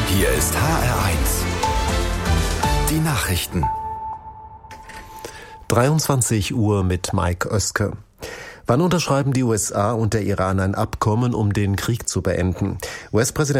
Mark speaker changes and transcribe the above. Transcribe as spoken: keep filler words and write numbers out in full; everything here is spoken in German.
Speaker 1: Hier ist H R eins. Die Nachrichten.
Speaker 2: dreiundzwanzig Uhr mit Mike Oeske. Wann unterschreiben die U S A und der Iran ein Abkommen, um den Krieg zu beenden? U S-Präsident